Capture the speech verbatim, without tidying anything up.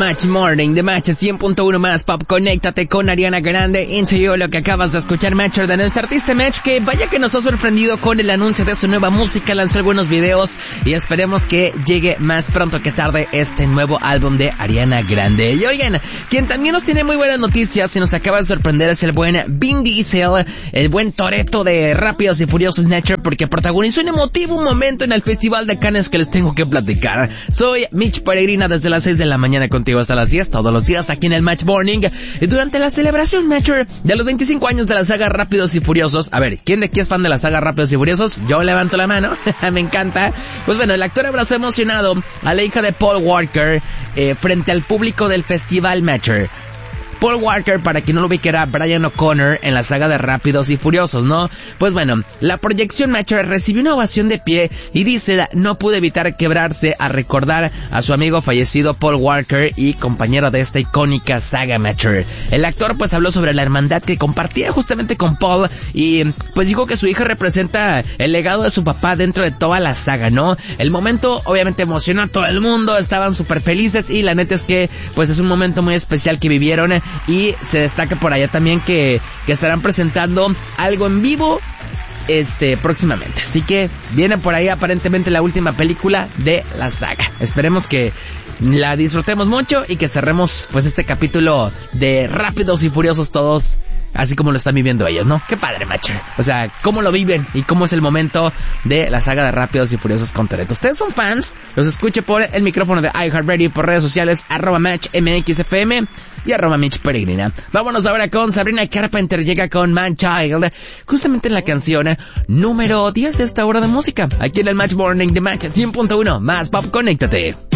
Match Morning, The Match cien punto uno más pop. Conéctate con Ariana Grande. Into You, lo que acabas de escuchar, Matcher, de nuestra artista Match, que vaya que nos ha sorprendido con el anuncio de su nueva música. Lanzó algunos videos y esperemos que llegue más pronto que tarde este nuevo álbum de Ariana Grande. Y oigan, quien también nos tiene muy buenas noticias y nos acaba de sorprender es el buen Vin Diesel, el buen Toretto de Rápidos y Furiosos Nature, porque protagonizó un emotivo momento en el Festival de Cannes que les tengo que platicar. Soy Mitch Peregrina desde las seis de la mañana contigo hasta las diez, todos los días aquí en el Match Morning. Y durante la celebración Nature de los veinticinco años de la saga Rápidos y Furiosos, a ver, ¿quién de aquí es fan de la saga Rápidos y Furiosos? Yo levanto la mano, me encanta. Pues bueno, el actor abrazó emocionado a la hija de Paul Walker eh, frente al público del Festival Nature. Paul Walker, para quien no lo ubique, era Brian O'Connor en la saga de Rápidos y Furiosos, ¿no? Pues bueno, la proyección Matcher recibió una ovación de pie y dice, no pude evitar quebrarse a recordar a su amigo fallecido Paul Walker y compañero de esta icónica saga Matcher. El actor pues habló sobre la hermandad que compartía justamente con Paul y pues dijo que su hija representa el legado de su papá dentro de toda la saga, ¿no? El momento obviamente emocionó a todo el mundo, estaban súper felices y la neta es que pues es un momento muy especial que vivieron. Y se destaca por allá también que, que estarán presentando algo en vivo este próximamente. Así que viene por ahí aparentemente la última película de la saga. Esperemos que la disfrutemos mucho y que cerremos pues este capítulo de Rápidos y Furiosos todos así como lo están viviendo ellos, ¿no? Qué padre, macho. O sea, cómo lo viven y cómo es el momento de la saga de Rápidos y Furiosos con Toretto. ¿Ustedes son fans? Los escuche por el micrófono de iHeartRadio, por redes sociales, arroba Match M X F M y arroba Mitch Peregrina. Vámonos ahora con Sabrina Carpenter, llega con Man Child, justamente en la canción número diez de esta hora de música, aquí en el Match Morning de Match cien punto uno, más pop, conéctate.